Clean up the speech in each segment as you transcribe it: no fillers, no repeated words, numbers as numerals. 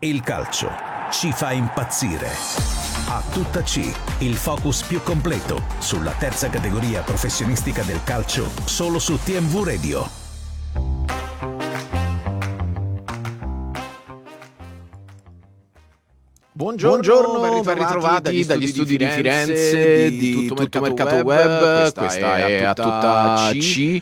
Il calcio ci fa impazzire. A tutta C, il focus più completo sulla terza categoria professionistica del calcio, solo su TMV Radio. Buongiorno, ben ritrovati dagli studi di Firenze di Tutto Mercato Web. Questa è a tutta C.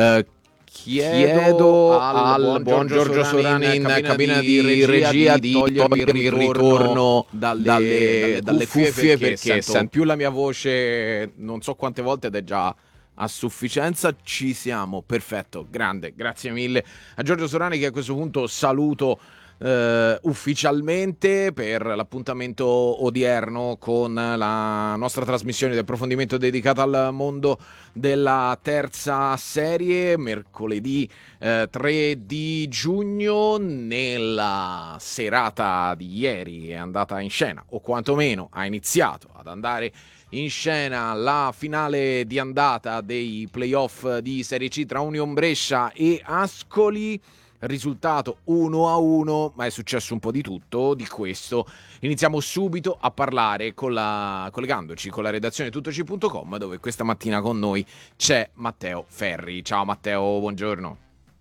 Chiedo al buon Giorgio Sorani in cabina di regia di togliermi il ritorno dalle cuffie perché sento più la mia voce non so quante volte ed è già a sufficienza. Ci siamo, perfetto, grande, grazie mille a Giorgio Sorani, che a questo punto saluto ufficialmente per l'appuntamento odierno con la nostra trasmissione di approfondimento dedicata al mondo della terza serie. Mercoledì 3 di giugno, nella serata di ieri, è andata in scena, o quantomeno ha iniziato ad andare in scena, la finale di andata dei playoff di Serie C tra Union Brescia e Ascoli. Risultato 1-1, ma è successo un po' di tutto. Di questo iniziamo subito a parlare collegandoci con la redazione tuttoc.com, dove questa mattina con noi c'è Matteo Ferri. Ciao Matteo, buongiorno.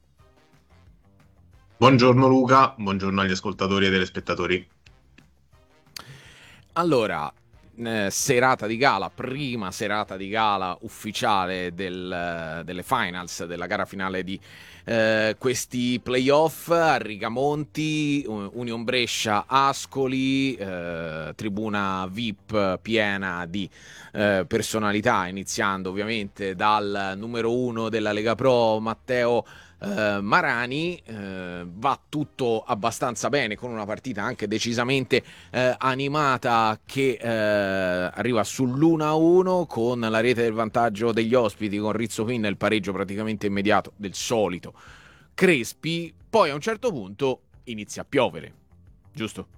Buongiorno Luca, buongiorno agli ascoltatori e telespettatori. Allora, serata di gala, prima serata di gala ufficiale delle finals, della gara finale di questi playoff a Rigamonti, Union Brescia Ascoli, tribuna VIP piena di personalità, iniziando ovviamente dal numero 1 della Lega Pro, Matteo Marani. Va tutto abbastanza bene, con una partita anche decisamente animata che arriva sull'1-1 con la rete del vantaggio degli ospiti, con Rizzo Pinna, il pareggio praticamente immediato del solito Crespi. Poi a un certo punto inizia a piovere, giusto?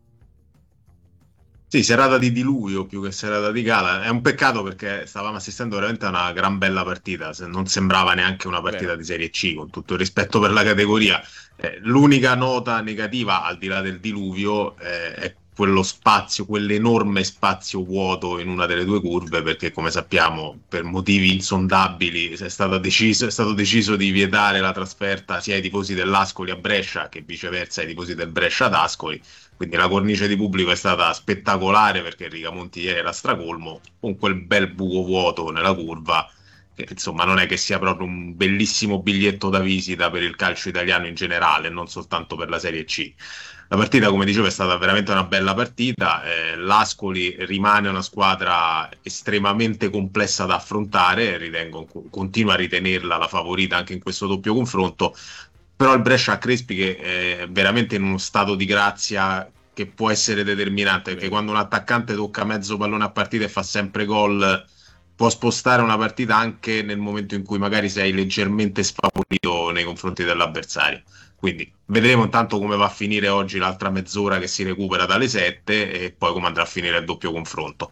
Sì, serata di diluvio più che serata di gala. È un peccato perché stavamo assistendo veramente a una gran bella partita. Non sembrava neanche una partita di Serie C, con tutto il rispetto per la categoria. L'unica nota negativa, al di là del diluvio, è quello spazio, quell'enorme spazio vuoto in una delle due curve, perché come sappiamo, per motivi insondabili, è stato deciso di vietare la trasferta sia ai tifosi dell'Ascoli a Brescia che viceversa ai tifosi del Brescia ad Ascoli. Quindi la cornice di pubblico è stata spettacolare, perché il Rigamonti ieri era stracolmo, con quel bel buco vuoto nella curva, che insomma non è che sia proprio un bellissimo biglietto da visita per il calcio italiano in generale, non soltanto per la Serie C. La partita, come dicevo, è stata veramente una bella partita. L'Ascoli rimane una squadra estremamente complessa da affrontare, continua a ritenerla la favorita anche in questo doppio confronto. Però il Brescia ha Crespi che è veramente in uno stato di grazia che può essere determinante, perché quando un attaccante tocca mezzo pallone a partita e fa sempre gol, può spostare una partita anche nel momento in cui magari sei leggermente sfavorito nei confronti dell'avversario. Quindi vedremo intanto come va a finire oggi l'altra mezz'ora che si recupera dalle 7, e poi come andrà a finire il doppio confronto.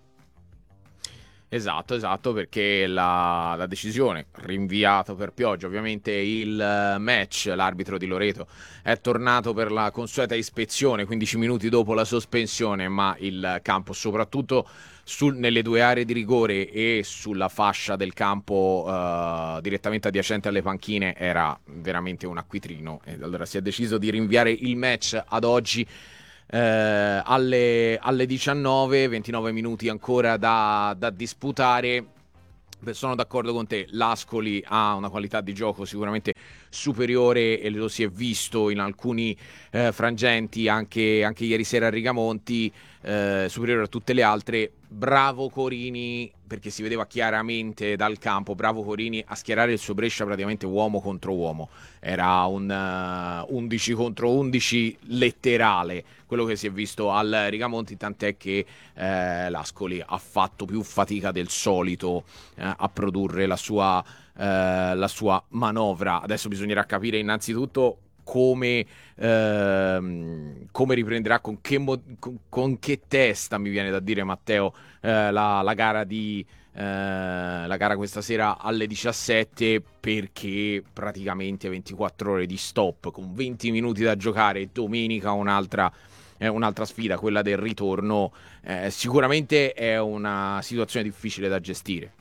Esatto, perché la decisione, rinviato per pioggia, ovviamente il match, l'arbitro di Loreto è tornato per la consueta ispezione 15 minuti dopo la sospensione, ma il campo, soprattutto nelle due aree di rigore e sulla fascia del campo direttamente adiacente alle panchine, era veramente un acquitrino, e allora si è deciso di rinviare il match ad oggi. Alle 19, 29 minuti ancora da disputare. Sono d'accordo con te, l'Ascoli ha una qualità di gioco sicuramente superiore, e lo si è visto in alcuni frangenti anche ieri sera a Rigamonti, superiore a tutte le altre. Bravo Corini, perché si vedeva chiaramente dal campo, bravo Corini a schierare il suo Brescia praticamente uomo contro uomo. Era un 11 contro 11 letterale quello che si è visto al Rigamonti, tant'è che l'Ascoli ha fatto più fatica del solito a produrre la sua manovra. Adesso bisognerà capire innanzitutto come riprenderà, con che testa, mi viene da dire Matteo, la gara di la gara questa sera alle 17, perché praticamente 24 ore di stop con 20 minuti da giocare, domenica un'altra sfida, quella del ritorno. Sicuramente è una situazione difficile da gestire.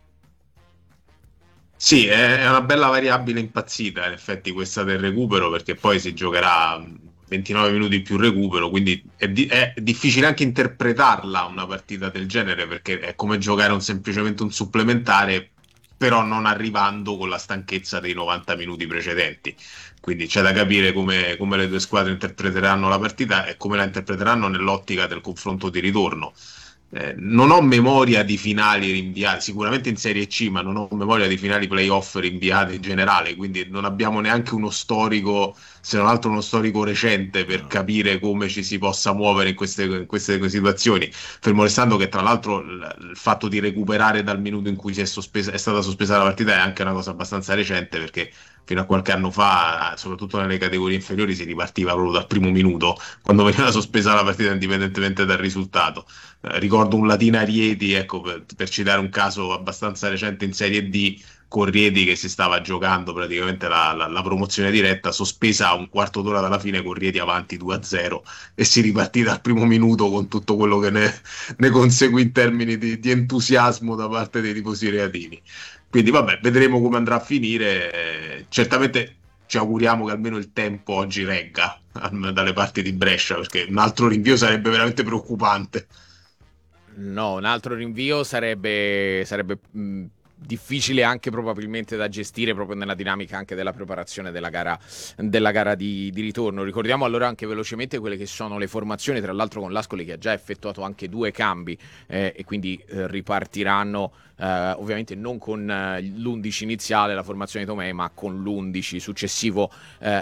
Sì, è una bella variabile impazzita, in effetti, questa del recupero, perché poi si giocherà 29 minuti più recupero, quindi è difficile anche interpretarla una partita del genere, perché è come giocare semplicemente un supplementare, però non arrivando con la stanchezza dei 90 minuti precedenti. Quindi c'è da capire come le due squadre interpreteranno la partita e come la interpreteranno nell'ottica del confronto di ritorno. Non ho memoria di finali rinviate, sicuramente in Serie C, ma non ho memoria di finali playoff rinviate in generale, quindi non abbiamo neanche uno storico, se non altro uno storico recente, per capire come ci si possa muovere in queste situazioni. Fermo restando che, tra l'altro, il fatto di recuperare dal minuto in cui è stata sospesa la partita è anche una cosa abbastanza recente, perché fino a qualche anno fa, soprattutto nelle categorie inferiori, si ripartiva proprio dal primo minuto, quando veniva sospesa la partita, indipendentemente dal risultato. Ricordo un Latina Rieti, ecco, per citare un caso abbastanza recente in Serie D, con Rieti che si stava giocando praticamente la promozione diretta, sospesa a un quarto d'ora dalla fine, con Rieti avanti 2-0, e si ripartì dal primo minuto con tutto quello che ne conseguì in termini di entusiasmo da parte dei tifosi reatini. Quindi vabbè, vedremo come andrà a finire. Certamente ci auguriamo che almeno il tempo oggi regga dalle parti di Brescia, perché un altro rinvio sarebbe veramente preoccupante. No, un altro rinvio sarebbe difficile anche probabilmente da gestire, proprio nella dinamica anche della preparazione della gara di ritorno. Ricordiamo allora anche velocemente quelle che sono le formazioni, tra l'altro con l'Ascoli che ha già effettuato anche 2 cambi, e quindi ripartiranno ovviamente non con l'11 iniziale, la formazione di Tomei, ma con l'11 successivo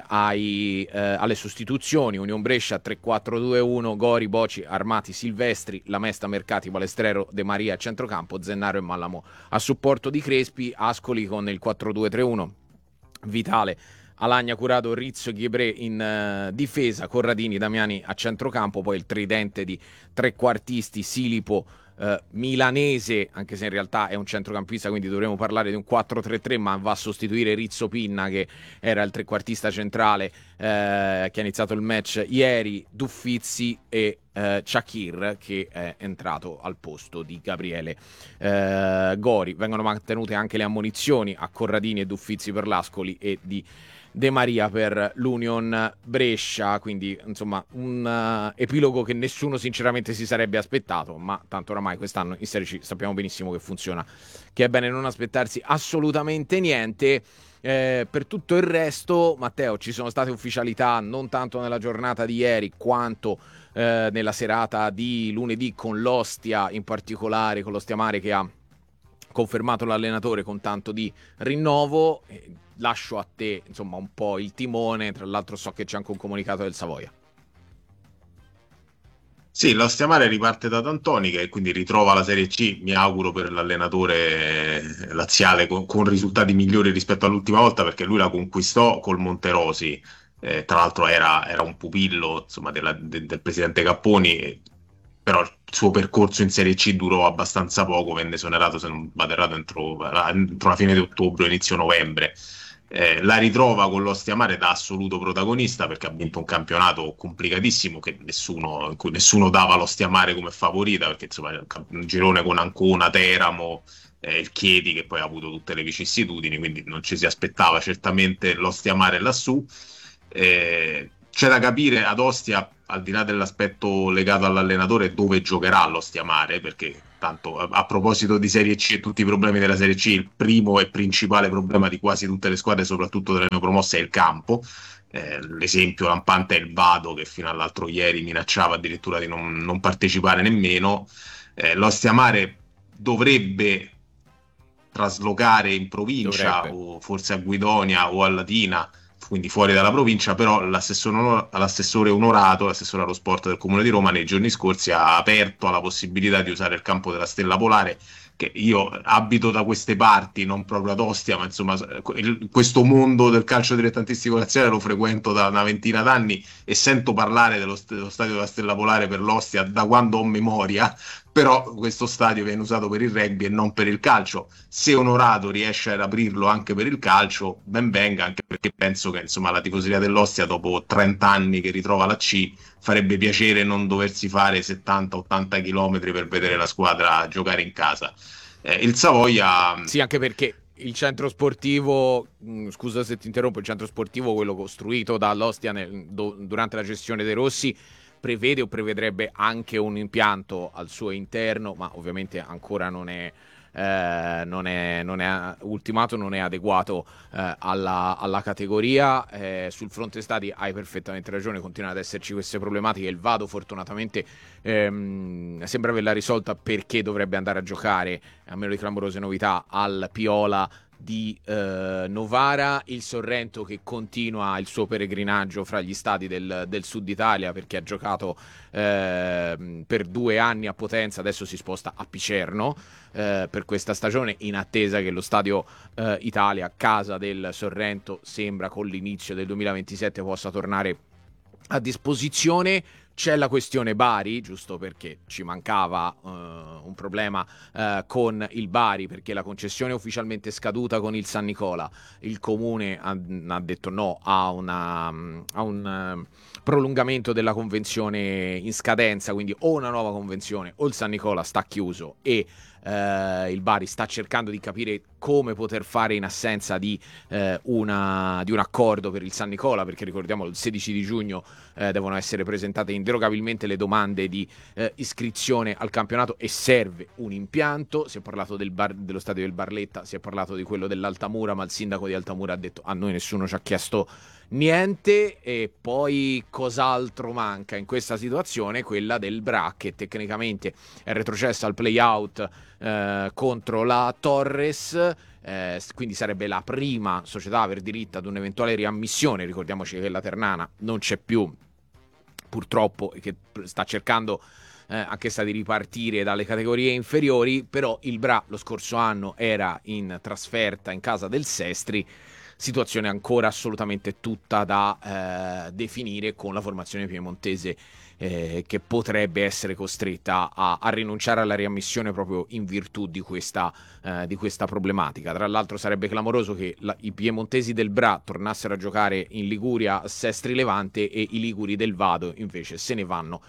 alle sostituzioni. Union Brescia 3-4-2-1, Gori, Boci, Armati, Silvestri, Lamesta, Mercati, Balestrero, De Maria a centrocampo, Zennaro e Mallamo a supporto di Crespi. Ascoli con il 4-2-3-1, Vitale, Alagna, Curado, Rizzo, Ghiebré in difesa, Corradini, Damiani a centrocampo, poi il tridente di trequartisti, Silipo, Milanese, anche se in realtà è un centrocampista, quindi dovremmo parlare di un 4-3-3, ma va a sostituire Rizzo Pinna, che era il trequartista centrale che ha iniziato il match ieri, Duffizzi e Shakir, che è entrato al posto di Gabriele Gori. Vengono mantenute anche le ammonizioni a Corradini e Duffizzi per l'Ascoli e di De Maria per l'Union Brescia, quindi insomma un epilogo che nessuno sinceramente si sarebbe aspettato, ma tanto oramai quest'anno in Serie C sappiamo benissimo che funziona, che è bene non aspettarsi assolutamente niente. Per tutto il resto, Matteo, ci sono state ufficialità non tanto nella giornata di ieri quanto nella serata di lunedì, con l'Ostia, in particolare con l'Ostia Mare, che ha confermato l'allenatore con tanto di rinnovo. Lascio a te insomma un po' il timone, tra l'altro so che c'è anche un comunicato del Savoia. Sì, l'Ostia Mare riparte da D'Antoni, che quindi ritrova la Serie C, mi auguro, per l'allenatore laziale, con risultati migliori rispetto all'ultima volta, perché lui la conquistò col Monterosi. Tra l'altro era un pupillo, insomma, del presidente Capponi, però il suo percorso in Serie C durò abbastanza poco, venne esonerato, se non vado errato, entro la fine di ottobre, inizio novembre. La ritrova con l'Ostia Mare da assoluto protagonista, perché ha vinto un campionato complicatissimo, che in cui nessuno dava l'Ostia Mare come favorita, perché insomma un girone con Ancona, Teramo, il Chieti, che poi ha avuto tutte le vicissitudini, quindi non ci si aspettava certamente l'Ostia Mare lassù. C'è da capire ad Ostia, al di là dell'aspetto legato all'allenatore, dove giocherà l'Ostia Mare, perché tanto a proposito di Serie C e tutti i problemi della Serie C, il primo e principale problema di quasi tutte le squadre, soprattutto delle neopromosse, è il campo. L'esempio lampante è il Vado, che fino all'altro ieri minacciava addirittura di non partecipare nemmeno. L'Ostia Mare dovrebbe traslocare in provincia, o forse a Guidonia o a Latina, quindi fuori dalla provincia, però l'assessore onorato, l'assessore allo sport del Comune di Roma, nei giorni scorsi ha aperto alla possibilità di usare il campo della Stella Polare, che io abito da queste parti, non proprio ad Ostia, ma insomma questo mondo del calcio dilettantistico nazionale lo frequento da una ventina d'anni e sento parlare dello stadio della Stella Polare per l'Ostia da quando ho memoria, però questo stadio viene usato per il rugby e non per il calcio. Se Onorato riesce ad aprirlo anche per il calcio, ben venga, anche perché penso che insomma la tifoseria dell'Ostia, dopo 30 anni che ritrova la C, farebbe piacere non doversi fare 70-80 chilometri per vedere la squadra giocare in casa. Il Savoia... Sì, anche perché il centro sportivo, scusa se ti interrompo, il centro sportivo, quello costruito dall'Ostia durante la gestione dei Rossi, prevede o prevedrebbe anche un impianto al suo interno, ma ovviamente ancora non è ultimato, non è adeguato alla categoria. Sul fronte stadi hai perfettamente ragione, continuano ad esserci queste problematiche. Il Vado fortunatamente sembra averla risolta, perché dovrebbe andare a giocare, a meno di clamorose novità, al Piola di Novara. Il Sorrento che continua il suo peregrinaggio fra gli stadi del sud Italia, perché ha giocato per 2 anni a Potenza, adesso si sposta a Picerno per questa stagione, in attesa che lo stadio Italia, casa del Sorrento, sembra con l'inizio del 2027 possa tornare a disposizione. C'è la questione Bari, giusto perché ci mancava un problema con il Bari, perché la concessione è ufficialmente scaduta con il San Nicola. Il comune ha detto no a un prolungamento della convenzione in scadenza, quindi o una nuova convenzione o il San Nicola sta chiuso, e il Bari sta cercando di capire come poter fare in assenza di un accordo per il San Nicola, perché ricordiamo il 16 di giugno devono essere presentate inderogabilmente le domande di iscrizione al campionato e serve un impianto. Si è parlato dello stadio del Barletta, si è parlato di quello dell'Altamura, ma il sindaco di Altamura ha detto a noi nessuno ci ha chiesto niente. E poi cos'altro manca in questa situazione? Quella del Bra, che tecnicamente è retrocessa al play-out contro la Torres, quindi sarebbe la prima società a aver diritto ad un'eventuale riammissione. Ricordiamoci che la Ternana non c'è più, purtroppo, e che sta cercando anch'essa di ripartire dalle categorie inferiori. Però il Bra lo scorso anno era in trasferta in casa del Sestri, situazione ancora assolutamente tutta da definire, con la formazione piemontese che potrebbe essere costretta a rinunciare alla riammissione proprio in virtù di questa problematica. Tra l'altro sarebbe clamoroso che i piemontesi del Bra tornassero a giocare in Liguria a Sestri Levante e i liguri del Vado invece se ne vanno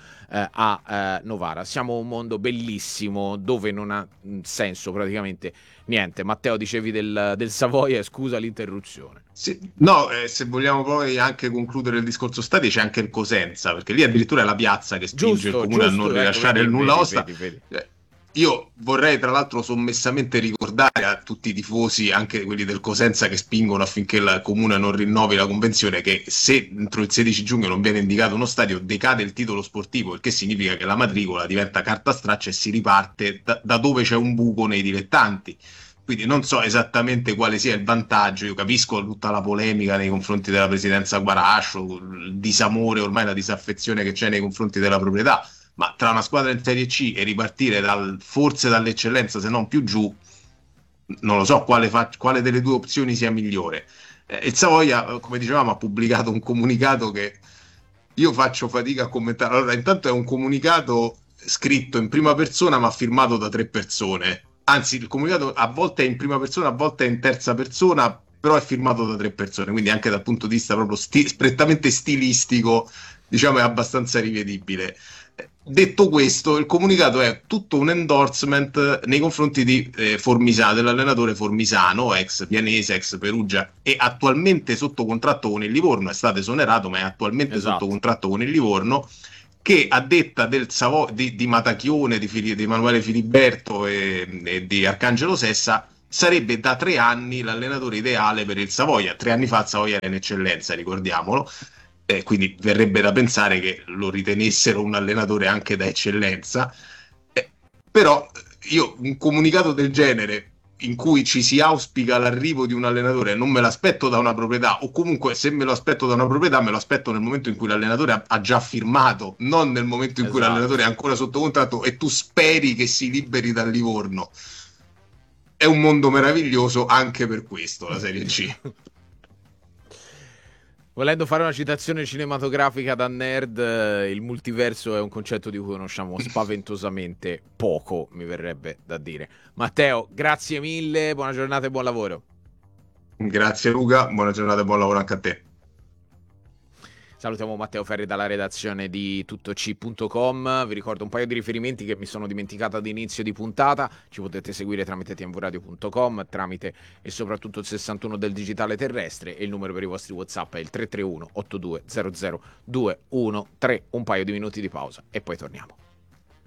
a Novara. Siamo un mondo bellissimo dove non ha senso praticamente niente. Matteo, dicevi del Savoia, scusa l'interruzione. Sì, no, se vogliamo poi anche concludere il discorso stadi, c'è anche il Cosenza, perché lì addirittura è la piazza che spinge il comune a non rilasciare il nulla osta. Vedi. Io vorrei tra l'altro sommessamente ricordare a tutti i tifosi, anche quelli del Cosenza che spingono affinché il comune non rinnovi la convenzione, che se entro il 16 giugno non viene indicato uno stadio decade il titolo sportivo, il che significa che la matricola diventa carta straccia e si riparte da dove c'è un buco nei dilettanti. Quindi non so esattamente quale sia il vantaggio. Io capisco tutta la polemica nei confronti della presidenza Guarascio, il disamore, ormai la disaffezione che c'è nei confronti della proprietà, ma tra una squadra in Serie C e ripartire forse dall'eccellenza, se non più giù, non lo so quale delle due opzioni sia migliore. Il Savoia, come dicevamo, ha pubblicato un comunicato che io faccio fatica a commentare. Allora, intanto è un comunicato scritto in prima persona ma firmato da 3 persone. Anzi, il comunicato a volte è in prima persona, a volte è in terza persona, però è firmato da 3 persone, quindi anche dal punto di vista proprio prettamente stilistico, diciamo, è abbastanza rivedibile. Detto questo, il comunicato è tutto un endorsement nei confronti di Formisano, dell'allenatore Formisano, ex Pianese, ex Perugia, e attualmente sotto contratto con il Livorno. È stato esonerato, ma è attualmente sotto contratto con il Livorno, che a detta di Matacchione, di Emanuele Filiberto e di Arcangelo Sessa, sarebbe da 3 anni l'allenatore ideale per il Savoia. 3 anni fa il Savoia era in eccellenza, ricordiamolo, quindi verrebbe da pensare che lo ritenessero un allenatore anche da eccellenza. Però io un comunicato del genere in cui ci si auspica l'arrivo di un allenatore, non me l'aspetto da una proprietà, o comunque se me lo aspetto da una proprietà me lo aspetto nel momento in cui l'allenatore ha già firmato, non nel momento in cui l'allenatore è ancora sotto contratto e tu speri che si liberi dal Livorno. È un mondo meraviglioso anche per questo, la Serie C. Volendo fare una citazione cinematografica da nerd, il multiverso è un concetto di cui conosciamo spaventosamente poco, mi verrebbe da dire. Matteo, grazie mille, buona giornata e buon lavoro. Grazie Luca, buona giornata e buon lavoro anche a te. Salutiamo Matteo Ferri dalla redazione di tuttoc.com. Vi ricordo un paio di riferimenti che mi sono dimenticato ad inizio di puntata. Ci potete seguire tramite tvradio.com, tramite e soprattutto il 61 del digitale terrestre, e il numero per i vostri WhatsApp è il 331 8200 213. Un paio di minuti di pausa e poi torniamo.